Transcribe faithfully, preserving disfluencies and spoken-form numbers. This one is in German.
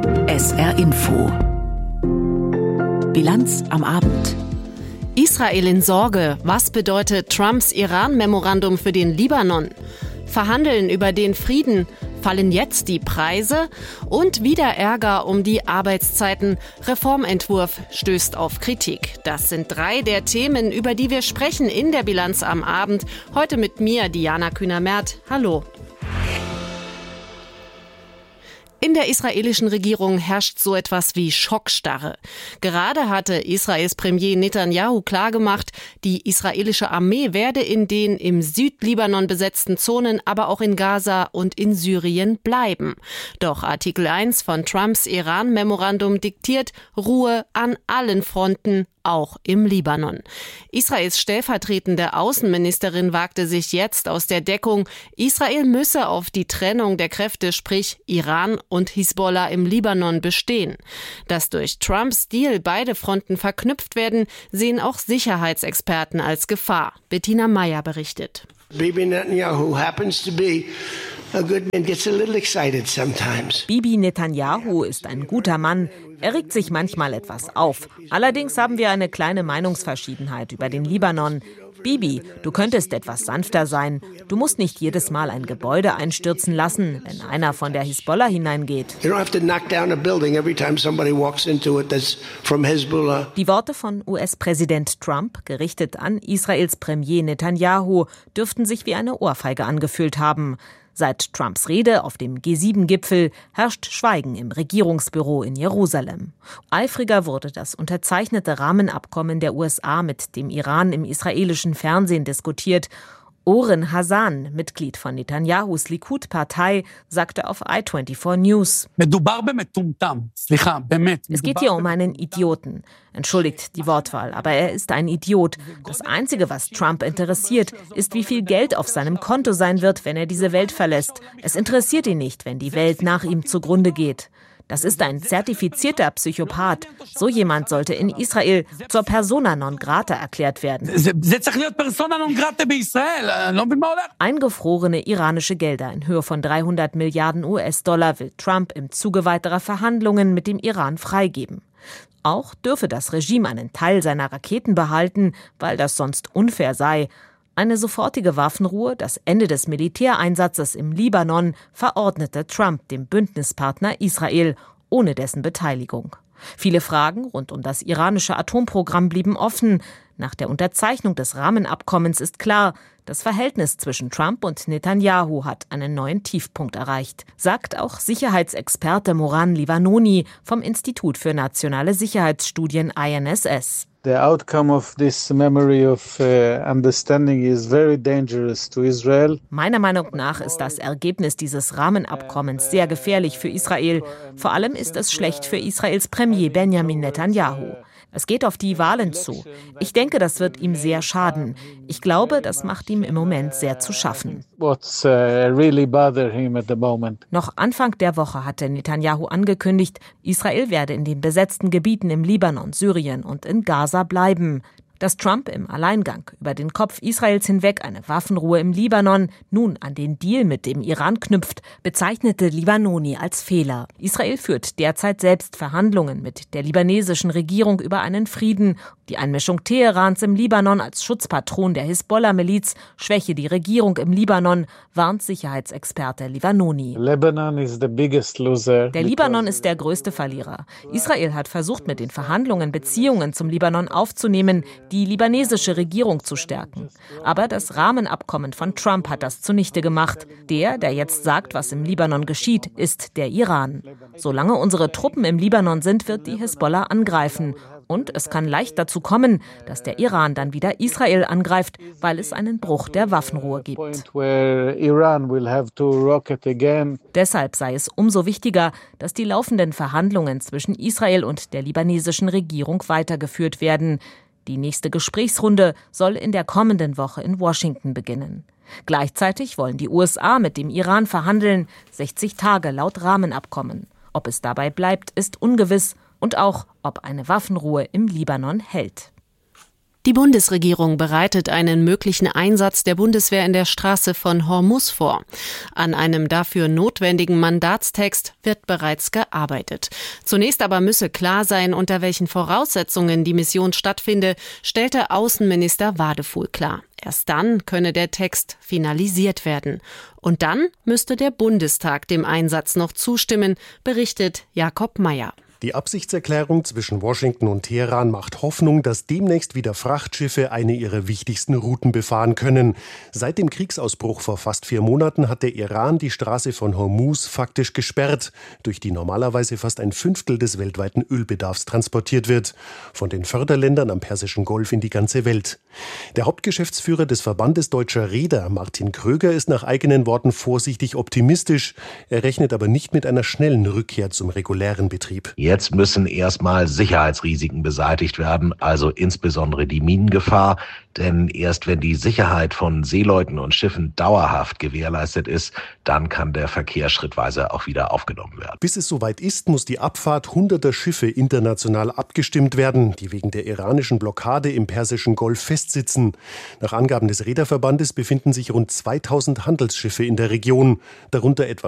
S R Info. Bilanz am Abend. Israel in Sorge. Was bedeutet Trumps Iran-Memorandum für den Libanon? Verhandeln über den Frieden. Fallen jetzt die Preise? Und wieder Ärger um die Arbeitszeiten. Reformentwurf stößt auf Kritik. Das sind drei der Themen, über die wir sprechen in der Bilanz am Abend. Heute mit mir, Diana Kühner-Merth. Hallo. In der israelischen Regierung herrscht so etwas wie Schockstarre. Gerade hatte Israels Premier Netanyahu klargemacht, die israelische Armee werde in den im Südlibanon besetzten Zonen, aber auch in Gaza und in Syrien bleiben. Doch Artikel eins von Trumps Iran-Memorandum diktiert Ruhe an allen Fronten, auch im Libanon. Israels stellvertretende Außenministerin wagte sich jetzt aus der Deckung, Israel müsse auf die Trennung der Kräfte, sprich Iran und Hisbollah im Libanon, bestehen. Dass durch Trumps Deal beide Fronten verknüpft werden, sehen auch Sicherheitsexperten als Gefahr. Bettina Meyer berichtet. Bibi Netanyahu happens to be a good man, gets a little excited sometimes. Bibi Netanyahu ist ein guter Mann. Er regt sich manchmal etwas auf. Allerdings haben wir eine kleine Meinungsverschiedenheit über den Libanon. Bibi, du könntest etwas sanfter sein. Du musst nicht jedes Mal ein Gebäude einstürzen lassen, wenn einer von der Hisbollah hineingeht. Die Worte von U S-Präsident Trump, gerichtet an Israels Premier Netanyahu, dürften sich wie eine Ohrfeige angefühlt haben. Seit Trumps Rede auf dem G sieben Gipfel herrscht Schweigen im Regierungsbüro in Jerusalem. Eifriger wurde das unterzeichnete Rahmenabkommen der U S A mit dem Iran im israelischen Fernsehen diskutiert. Oren Hazan, Mitglied von Netanyahus Likud-Partei, sagte auf I vierundzwanzig News: Es geht hier um einen Idioten. Entschuldigt die Wortwahl, aber er ist ein Idiot. Das Einzige, was Trump interessiert, ist, wie viel Geld auf seinem Konto sein wird, wenn er diese Welt verlässt. Es interessiert ihn nicht, wenn die Welt nach ihm zugrunde geht. Das ist ein zertifizierter Psychopath. So jemand sollte in Israel zur Persona non grata erklärt werden. Eingefrorene iranische Gelder in Höhe von dreihundert Milliarden U S-Dollar will Trump im Zuge weiterer Verhandlungen mit dem Iran freigeben. Auch dürfe das Regime einen Teil seiner Raketen behalten, weil das sonst unfair sei. Eine sofortige Waffenruhe, das Ende des Militäreinsatzes im Libanon, verordnete Trump dem Bündnispartner Israel, ohne dessen Beteiligung. Viele Fragen rund um das iranische Atomprogramm blieben offen. Nach der Unterzeichnung des Rahmenabkommens ist klar, das Verhältnis zwischen Trump und Netanyahu hat einen neuen Tiefpunkt erreicht, sagt auch Sicherheitsexperte Moran Livanoni vom Institut für nationale Sicherheitsstudien I N S S. The outcome of this memory of uh, understanding is very dangerous to Israel. Meiner Meinung nach ist das Ergebnis dieses Rahmenabkommens sehr gefährlich für Israel. Vor allem ist es schlecht für Israels Premier Benjamin Netanyahu. Es geht auf die Wahlen zu. Ich denke, das wird ihm sehr schaden. Ich glaube, das macht ihm im Moment sehr zu schaffen. What's uh, really bother him at the moment? Noch Anfang der Woche hatte Netanyahu angekündigt, Israel werde in den besetzten Gebieten im Libanon, Syrien und in Gaza bleiben. Dass Trump im Alleingang über den Kopf Israels hinweg eine Waffenruhe im Libanon nun an den Deal mit dem Iran knüpft, bezeichnete Livanoni als Fehler. Israel führt derzeit selbst Verhandlungen mit der libanesischen Regierung über einen Frieden. Die Einmischung Teherans im Libanon als Schutzpatron der Hisbollah-Miliz schwäche die Regierung im Libanon, warnt Sicherheitsexperte Livanoni. Lebanon is the biggest loser. Der Libanon ist der größte Verlierer. Israel hat versucht, mit den Verhandlungen Beziehungen zum Libanon aufzunehmen, die libanesische Regierung zu stärken. Aber das Rahmenabkommen von Trump hat das zunichte gemacht. Der, der jetzt sagt, was im Libanon geschieht, ist der Iran. Solange unsere Truppen im Libanon sind, wird die Hisbollah angreifen. Und es kann leicht dazu kommen, dass der Iran dann wieder Israel angreift, weil es einen Bruch der Waffenruhe gibt. Deshalb sei es umso wichtiger, dass die laufenden Verhandlungen zwischen Israel und der libanesischen Regierung weitergeführt werden. Die nächste Gesprächsrunde soll in der kommenden Woche in Washington beginnen. Gleichzeitig wollen die U S A mit dem Iran verhandeln, sechzig Tage laut Rahmenabkommen. Ob es dabei bleibt, ist ungewiss. Und auch, ob eine Waffenruhe im Libanon hält. Die Bundesregierung bereitet einen möglichen Einsatz der Bundeswehr in der Straße von Hormuz vor. An einem dafür notwendigen Mandatstext wird bereits gearbeitet. Zunächst aber müsse klar sein, unter welchen Voraussetzungen die Mission stattfinde, stellte Außenminister Wadefuhl klar. Erst dann könne der Text finalisiert werden. Und dann müsste der Bundestag dem Einsatz noch zustimmen, berichtet Jakob Mayer. Die Absichtserklärung zwischen Washington und Teheran macht Hoffnung, dass demnächst wieder Frachtschiffe eine ihrer wichtigsten Routen befahren können. Seit dem Kriegsausbruch vor fast vier Monaten hat der Iran die Straße von Hormuz faktisch gesperrt, durch die normalerweise fast ein Fünftel des weltweiten Ölbedarfs transportiert wird. Von den Förderländern am Persischen Golf in die ganze Welt. Der Hauptgeschäftsführer des Verbandes Deutscher Reeder, Martin Kröger, ist nach eigenen Worten vorsichtig optimistisch. Er rechnet aber nicht mit einer schnellen Rückkehr zum regulären Betrieb. Jetzt müssen erstmal Sicherheitsrisiken beseitigt werden, also insbesondere die Minengefahr. Denn erst wenn die Sicherheit von Seeleuten und Schiffen dauerhaft gewährleistet ist, dann kann der Verkehr schrittweise auch wieder aufgenommen werden. Bis es soweit ist, muss die Abfahrt hunderter Schiffe international abgestimmt werden, die wegen der iranischen Blockade im Persischen Golf festsitzen. Nach Angaben des Reederverbandes befinden sich rund zweitausend Handelsschiffe in der Region, darunter etwa